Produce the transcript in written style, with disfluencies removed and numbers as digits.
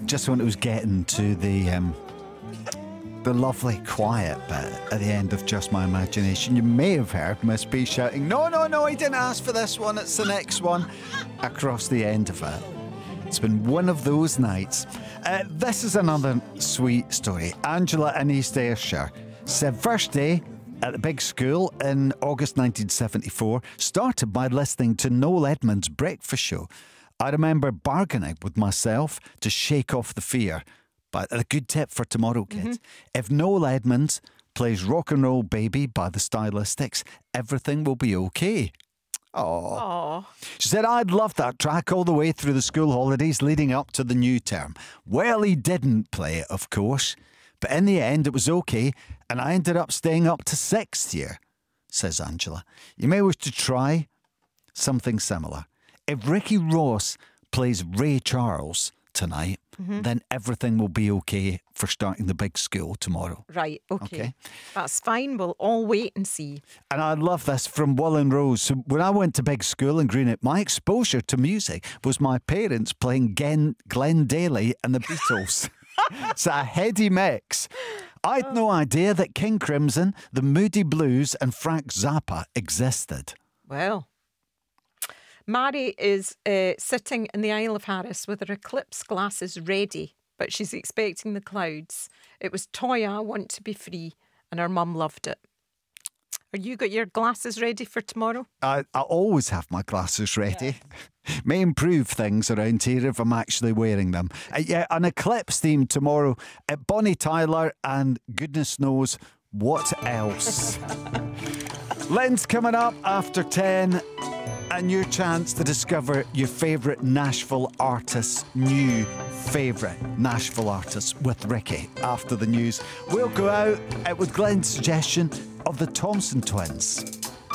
just when it was getting to the lovely quiet bit at the end of Just My Imagination, you may have heard Miss B shouting, no, I didn't ask for this one, it's the next one, across the end of it. It's been one of those nights. This is another sweet story. Angela in East Ayrshire said first day at the big school in August 1974 started by listening to Noel Edmonds' breakfast show. I remember bargaining with myself to shake off the fear. But a good tip for tomorrow, kids. If Noel Edmonds plays Rock and Roll Baby by the Stylistics, everything will be okay. Aww. She said, I'd love that track all the way through the school holidays leading up to the new term. Well, he didn't play it, of course. But in the end, it was okay, and I ended up staying up to 6th year, says Angela. You may wish to try something similar. If Ricky Ross plays Ray Charles tonight, then everything will be okay for starting the big school tomorrow. Right, okay. That's fine. We'll all wait and see. And I love this from Will Rose. So when I went to big school in Greenock, my exposure to music was my parents playing Glenn Daly and the Beatles. It's a heady mix. I'd no idea that King Crimson, the Moody Blues and Frank Zappa existed. Well, Mary is sitting in the Isle of Harris with her eclipse glasses ready, but she's expecting the clouds. It was Toya, Want to Be Free, and her mum loved it. Are you got your glasses ready for tomorrow? I always have my glasses ready. Yeah. May improve things around here if I'm actually wearing them. Yeah, an eclipse theme tomorrow at Bonnie Tyler and goodness knows what else. Lynn's coming up after 10. And your chance to discover your favourite Nashville artists, new favourite Nashville artists with Ricky after the news. We'll go out with Glenn's suggestion of the Thompson Twins.